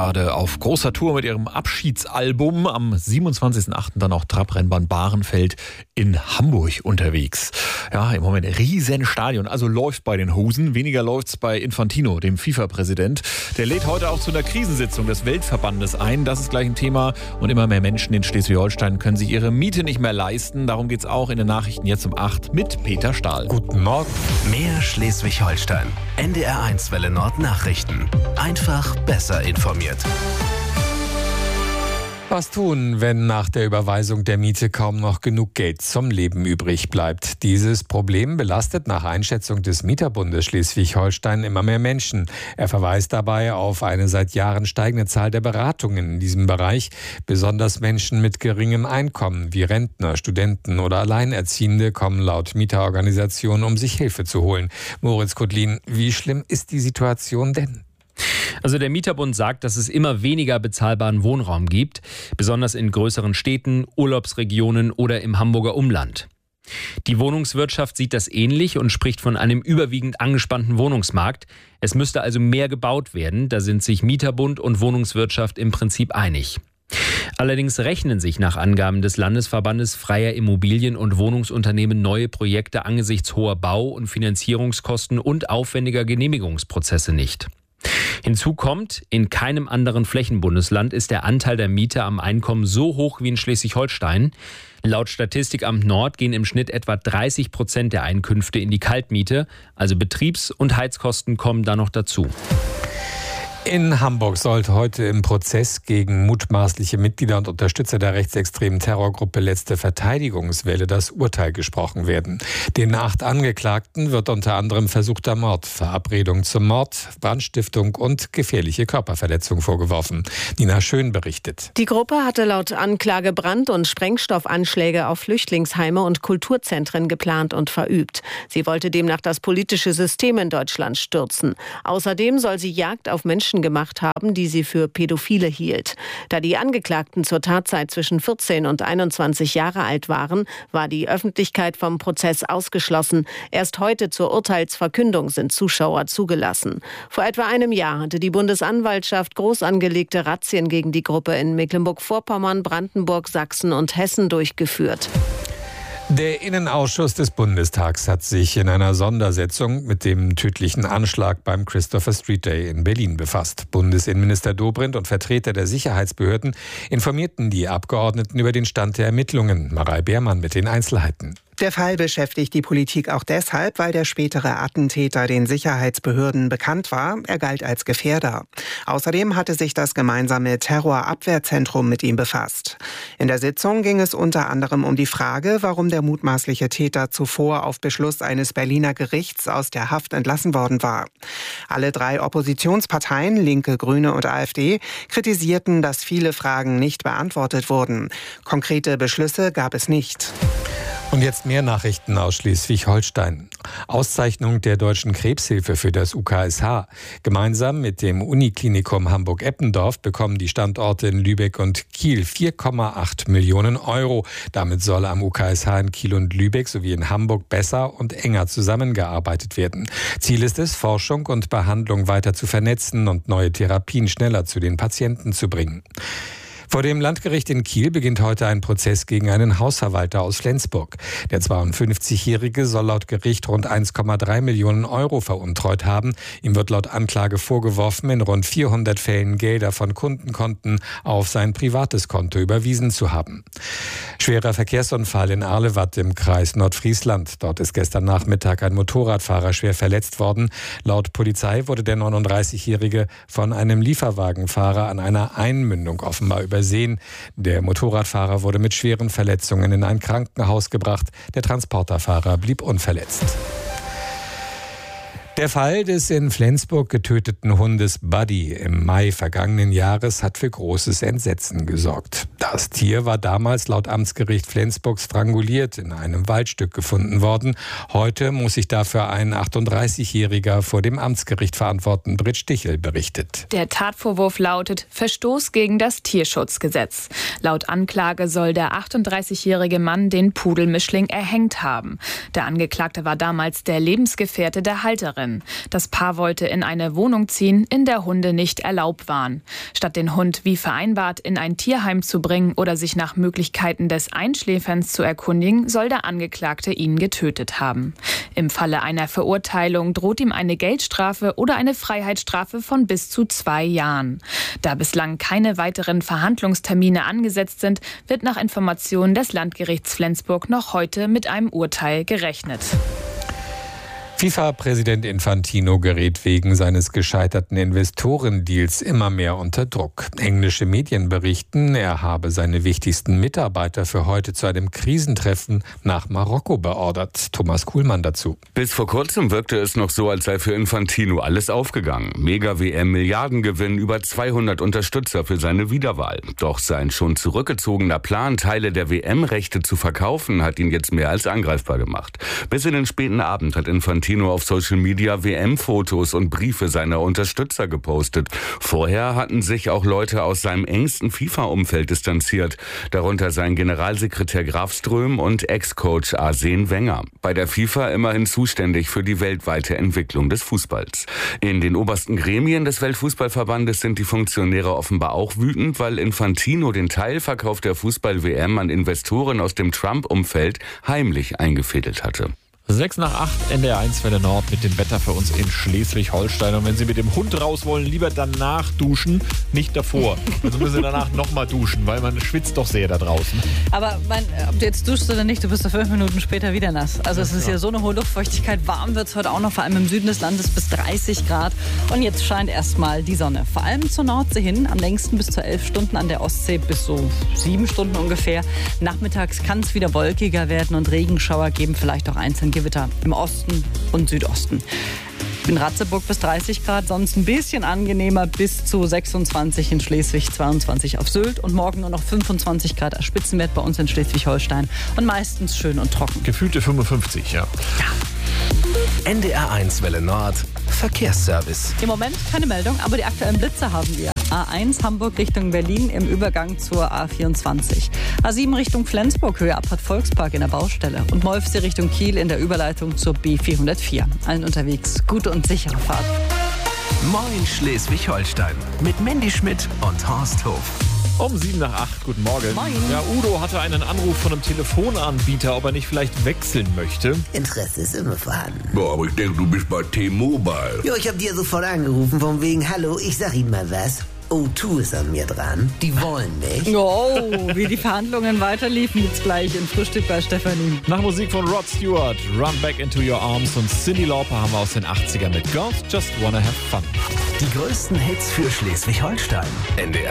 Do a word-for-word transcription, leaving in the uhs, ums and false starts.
gerade auf großer Tour mit ihrem Abschiedsalbum. Am siebenundzwanzigsten achten dann auch Trabrennbahn Bahrenfeld in Hamburg unterwegs. Ja, im Moment riesen Stadion, also läuft bei den Hosen. Weniger läuft's bei Infantino, dem FIFA-Präsident. Der lädt heute auch zu einer Krisensitzung des Weltverbandes ein. Das ist gleich ein Thema. Und immer mehr Menschen in Schleswig-Holstein können sich ihre Miete nicht mehr leisten. Darum geht's auch in den Nachrichten jetzt um acht mit Peter Stahl. Guten Morgen. Mehr Schleswig-Holstein. N D R eins Welle Nord Nachrichten. Einfach besser informiert. Was tun, wenn nach der Überweisung der Miete kaum noch genug Geld zum Leben übrig bleibt? Dieses Problem belastet nach Einschätzung des Mieterbundes Schleswig-Holstein immer mehr Menschen. Er verweist dabei auf eine seit Jahren steigende Zahl der Beratungen in diesem Bereich. Besonders Menschen mit geringem Einkommen wie Rentner, Studenten oder Alleinerziehende kommen laut Mieterorganisationen, um sich Hilfe zu holen. Moritz Kudlin, wie schlimm ist die Situation denn? Also der Mieterbund sagt, dass es immer weniger bezahlbaren Wohnraum gibt, besonders in größeren Städten, Urlaubsregionen oder im Hamburger Umland. Die Wohnungswirtschaft sieht das ähnlich und spricht von einem überwiegend angespannten Wohnungsmarkt. Es müsste also mehr gebaut werden, da sind sich Mieterbund und Wohnungswirtschaft im Prinzip einig. Allerdings rechnen sich nach Angaben des Landesverbandes freier Immobilien- und Wohnungsunternehmen neue Projekte angesichts hoher Bau- und Finanzierungskosten und aufwendiger Genehmigungsprozesse nicht. Hinzu kommt, in keinem anderen Flächenbundesland ist der Anteil der Mieter am Einkommen so hoch wie in Schleswig-Holstein. Laut Statistikamt Nord gehen im Schnitt etwa dreißig Prozent der Einkünfte in die Kaltmiete, also Betriebs- und Heizkosten kommen da noch dazu. In Hamburg sollte heute im Prozess gegen mutmaßliche Mitglieder und Unterstützer der rechtsextremen Terrorgruppe Letzte Verteidigungswelle das Urteil gesprochen werden. Den acht Angeklagten wird unter anderem versuchter Mord, Verabredung zum Mord, Brandstiftung und gefährliche Körperverletzung vorgeworfen. Nina Schön berichtet. Die Gruppe hatte laut Anklage Brand- und Sprengstoffanschläge auf Flüchtlingsheime und Kulturzentren geplant und verübt. Sie wollte demnach das politische System in Deutschland stürzen. Außerdem soll sie Jagd auf Menschen gemacht haben, die sie für Pädophile hielt. Da die Angeklagten zur Tatzeit zwischen vierzehn und einundzwanzig Jahre alt waren, war die Öffentlichkeit vom Prozess ausgeschlossen. Erst heute zur Urteilsverkündung sind Zuschauer zugelassen. Vor etwa einem Jahr hatte die Bundesanwaltschaft groß angelegte Razzien gegen die Gruppe in Mecklenburg-Vorpommern, Brandenburg, Sachsen und Hessen durchgeführt. Der Innenausschuss des Bundestags hat sich in einer Sondersitzung mit dem tödlichen Anschlag beim Christopher Street Day in Berlin befasst. Bundesinnenminister Dobrindt und Vertreter der Sicherheitsbehörden informierten die Abgeordneten über den Stand der Ermittlungen. Marei Beermann mit den Einzelheiten. Der Fall beschäftigt die Politik auch deshalb, weil der spätere Attentäter den Sicherheitsbehörden bekannt war. Er galt als Gefährder. Außerdem hatte sich das gemeinsame Terrorabwehrzentrum mit ihm befasst. In der Sitzung ging es unter anderem um die Frage, warum der mutmaßliche Täter zuvor auf Beschluss eines Berliner Gerichts aus der Haft entlassen worden war. Alle drei Oppositionsparteien, Linke, Grüne und AfD, kritisierten, dass viele Fragen nicht beantwortet wurden. Konkrete Beschlüsse gab es nicht. Und jetzt mehr Nachrichten aus Schleswig-Holstein. Auszeichnung der Deutschen Krebshilfe für das U K S H. Gemeinsam mit dem Uniklinikum Hamburg-Eppendorf bekommen die Standorte in Lübeck und Kiel vier Komma acht Millionen Euro. Damit soll am U K S H in Kiel und Lübeck sowie in Hamburg besser und enger zusammengearbeitet werden. Ziel ist es, Forschung und Behandlung weiter zu vernetzen und neue Therapien schneller zu den Patienten zu bringen. Vor dem Landgericht in Kiel beginnt heute ein Prozess gegen einen Hausverwalter aus Flensburg. Der zweiundfünfzigjährige soll laut Gericht rund eins Komma drei Millionen Euro veruntreut haben. Ihm wird laut Anklage vorgeworfen, in rund vierhundert Fällen Gelder von Kundenkonten auf sein privates Konto überwiesen zu haben. Schwerer Verkehrsunfall in Arlewatt im Kreis Nordfriesland. Dort ist gestern Nachmittag ein Motorradfahrer schwer verletzt worden. Laut Polizei wurde der neununddreißigjährige von einem Lieferwagenfahrer an einer Einmündung offenbar übersehen. Der Motorradfahrer wurde mit schweren Verletzungen in ein Krankenhaus gebracht. Der Transporterfahrer blieb unverletzt. Der Fall des in Flensburg getöteten Hundes Buddy im Mai vergangenen Jahres hat für großes Entsetzen gesorgt. Das Tier war damals laut Amtsgericht Flensburg stranguliert in einem Waldstück gefunden worden. Heute muss sich dafür ein achtunddreißigjähriger vor dem Amtsgericht verantworten. Britt Stichel berichtet. Der Tatvorwurf lautet Verstoß gegen das Tierschutzgesetz. Laut Anklage soll der achtunddreißigjährige Mann den Pudelmischling erhängt haben. Der Angeklagte war damals der Lebensgefährte der Halterin. Besitzerin. Das Paar wollte in eine Wohnung ziehen, in der Hunde nicht erlaubt waren. Statt den Hund wie vereinbart in ein Tierheim zu bringen oder sich nach Möglichkeiten des Einschläferns zu erkundigen, soll der Angeklagte ihn getötet haben. Im Falle einer Verurteilung droht ihm eine Geldstrafe oder eine Freiheitsstrafe von bis zu zwei Jahren. Da bislang keine weiteren Verhandlungstermine angesetzt sind, wird nach Informationen des Landgerichts Flensburg noch heute mit einem Urteil gerechnet. FIFA-Präsident Infantino gerät wegen seines gescheiterten Investorendeals immer mehr unter Druck. Englische Medien berichten, er habe seine wichtigsten Mitarbeiter für heute zu einem Krisentreffen nach Marokko beordert. Thomas Kuhlmann dazu. Bis vor kurzem wirkte es noch so, als sei für Infantino alles aufgegangen. Mega-W M, Milliardengewinn, über zweihundert Unterstützer für seine Wiederwahl. Doch sein schon zurückgezogener Plan, Teile der W M-Rechte zu verkaufen, hat ihn jetzt mehr als angreifbar gemacht. Bis in den späten Abend hat Infantino auf Social Media W M-Fotos und Briefe seiner Unterstützer gepostet. Vorher hatten sich auch Leute aus seinem engsten FIFA-Umfeld distanziert, darunter sein Generalsekretär Grafström und Ex-Coach Arsene Wenger. Bei der FIFA immerhin zuständig für die weltweite Entwicklung des Fußballs. In den obersten Gremien des Weltfußballverbandes sind die Funktionäre offenbar auch wütend, weil Infantino den Teilverkauf der Fußball-W M an Investoren aus dem Trump-Umfeld heimlich eingefädelt hatte. sechs nach acht, N D R eins Welle Nord mit dem Wetter für uns in Schleswig-Holstein. Und wenn Sie mit dem Hund raus wollen, lieber danach duschen, nicht davor. Also müssen Sie danach nochmal duschen, weil man schwitzt doch sehr da draußen. Aber mein, ob du jetzt duschst oder nicht, du bist ja fünf Minuten später wieder nass. Also es ist ja so eine hohe Luftfeuchtigkeit. Warm wird es heute auch noch, vor allem im Süden des Landes bis dreißig Grad. Und jetzt scheint erstmal die Sonne. Vor allem zur Nordsee hin, am längsten bis zu elf Stunden, an der Ostsee bis so sieben Stunden ungefähr. Nachmittags kann es wieder wolkiger werden und Regenschauer geben, vielleicht auch einzeln Gewitter im Osten und Südosten. In Ratzeburg bis dreißig Grad, sonst ein bisschen angenehmer bis zu sechsundzwanzig in Schleswig, zweiundzwanzig auf Sylt und morgen nur noch fünfundzwanzig Grad als Spitzenwert bei uns in Schleswig-Holstein und meistens schön und trocken. Gefühlte fünfundfünfzig, ja. Ja. N D R eins Welle Nord, Verkehrsservice. Im Moment keine Meldung, aber die aktuellen Blitze haben wir. A eins Hamburg Richtung Berlin im Übergang zur A vierundzwanzig. A sieben Richtung Flensburg, Höhe Abfahrt Volkspark in der Baustelle. Und Molfsee Richtung Kiel in der Überleitung zur B vierhundertvier. Allen unterwegs gute und sichere Fahrt. Moin Schleswig-Holstein mit Mandy Schmidt und Horst Hof. Um sieben nach acht, guten Morgen. Moin. Ja, Udo hatte einen Anruf von einem Telefonanbieter, ob er nicht vielleicht wechseln möchte. Interesse ist immer vorhanden. Boah, aber ich denke, du bist bei T-Mobile. Jo, ich hab dir sofort angerufen, von wegen, hallo, ich sag Ihnen mal was. O zwei ist an mir dran. Die wollen mich. Oh, wie die Verhandlungen weiterliefen, jetzt gleich im Frühstück bei Stefanie. Nach Musik von Rod Stewart, Run Back Into Your Arms und Cyndi Lauper haben wir aus den achtzigern mit Girls Just Wanna Have Fun. Die größten Hits für Schleswig-Holstein. N D R